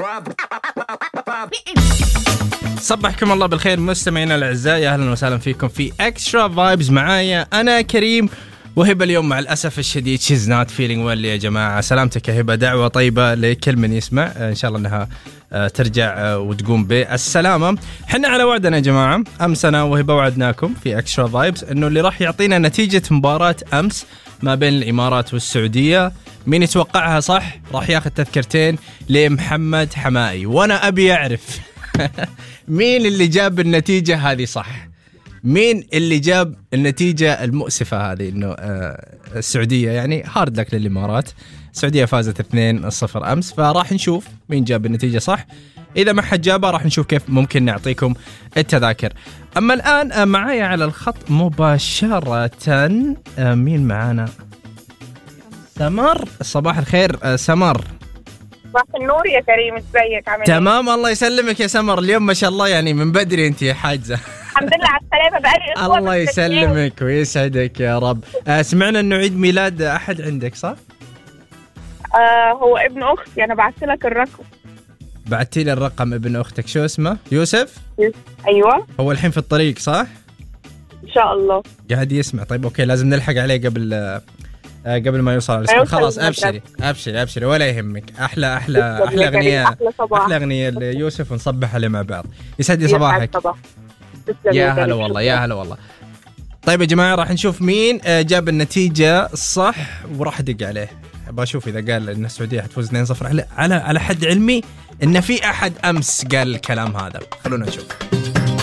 صبحكم الله بالخير مستمعينا الاعزاء، يا اهلا وسهلا فيكم في اكسترا فايبز. معايا انا كريم وهبه. اليوم مع الاسف الشديد شيز نوت فيلينج ويل يا جماعه. سلامتك يا هبه، دعوه طيبه لكل من يسمع، ان شاء الله انها ترجع وتقوم بالسلامه. حنا على وعدنا يا جماعه، امس انا وهبه وعدناكم في اكسترا فايبز انه اللي راح يعطينا نتيجه مباراه امس ما بين الامارات والسعوديه مين يتوقعها صح راح ياخذ تذكرتين لمحمد حمائي. وانا ابي اعرف مين اللي جاب النتيجه هذه صح، مين اللي جاب النتيجة المؤسفة هذه، إنه السعودية يعني هارد لك للإمارات. السعودية فازت 2-0 أمس، فراح نشوف مين جاب النتيجة صح. إذا ما حد جابها راح نشوف كيف ممكن نعطيكم التذاكر. أما الآن معايا على الخط مباشرة مين معانا؟ سمر. صباح الخير سمر. صباح النور يا كريم، ازيك عامل ايه؟ تمام الله يسلمك يا سمر. اليوم ما شاء الله يعني من بدري انت حاجزة. الحمد لله على السلامة، بقالي اسبوع. الله يسلمك ويسعدك يا رب. سمعنا انه عيد ميلاد احد عندك صح؟ هو ابن اختي، انا بعت لك الرقم. بعتي لي الرقم ابن اختك، شو اسمه؟ يوسف؟ ايوه هو الحين في الطريق صح؟ ان شاء الله قاعد يسمع. طيب اوكي، لازم نلحق عليه قبل ما يوصل الاسبوع. خلاص ابشري ولا يهمك. احلى اغنيه، احلى اغنيه ليوسف ونصبح عليه مع بعض. يسعد لي صباحك. يا هلا والله، يا هلا والله. طيب يا جماعه راح نشوف مين جاب النتيجه صح وراح ادق عليه. ابغى اشوف اذا قال ان السعوديه حتفوز 2-0. على حد علمي ان في احد امس قال الكلام هذا. خلونا نشوف.